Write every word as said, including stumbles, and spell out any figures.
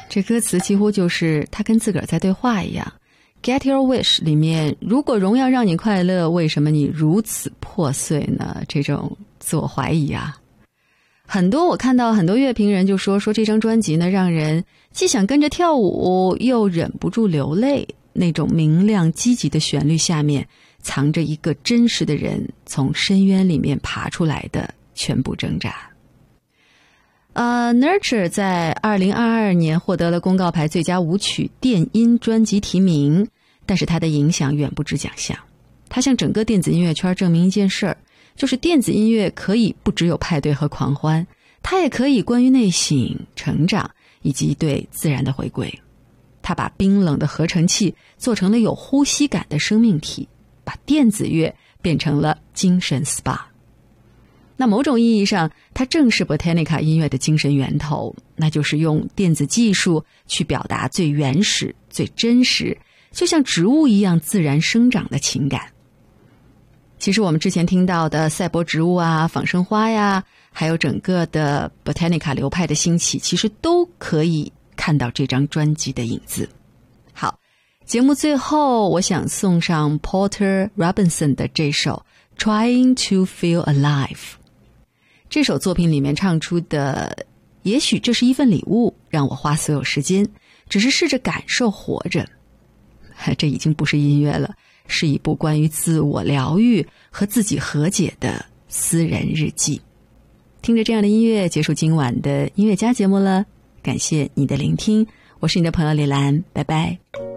这歌词几乎就是他跟自个儿在对话一样。 Get your wish 里面，如果荣耀让你快乐，为什么你如此破碎呢？这种自我怀疑啊。很多我看到很多乐评人就说说这张专辑呢，让人既想跟着跳舞又忍不住流泪，那种明亮积极的旋律下面藏着一个真实的人从深渊里面爬出来的全部挣扎。呃 Nurture 在二零二二年获得了公告牌最佳舞曲电音专辑提名，但是它的影响远不止奖项。它向整个电子音乐圈证明一件事儿，就是电子音乐可以不只有派对和狂欢，它也可以关于内省、成长以及对自然的回归。它把冰冷的合成器做成了有呼吸感的生命体，把电子乐变成了精神 S P A。那某种意义上，它正是 Botanica 音乐的精神源头，那就是用电子技术去表达最原始、最真实，就像植物一样自然生长的情感。其实我们之前听到的赛博植物啊、仿生花呀，还有整个的 Botanica 流派的兴起，其实都可以看到这张专辑的影子。好，节目最后我想送上 Porter Robinson 的这首 Trying to Feel Alive。这首作品里面唱出的，也许这是一份礼物，让我花所有时间，只是试着感受活着。这已经不是音乐了，是一部关于自我疗愈和自己和解的私人日记。听着这样的音乐，结束今晚的音乐家节目了。感谢你的聆听，我是你的朋友李兰，拜拜。